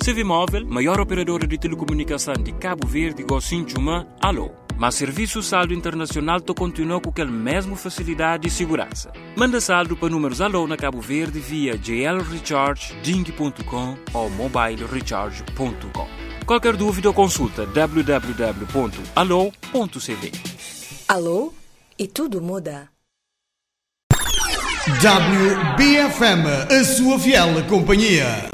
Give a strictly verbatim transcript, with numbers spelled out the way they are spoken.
C V Móvel, maior operadora de telecomunicação de Cabo Verde, Gossin Juma, Alô. Mas serviço saldo internacional to continua com aquela mesma facilidade e segurança. Manda saldo para números Alô na Cabo Verde via j l recharge ding ponto com ou mobile recharge ponto com. Qualquer dúvida ou consulta w w w ponto alô ponto c v. Alô? E tudo muda. W B F M, a sua fiel companhia.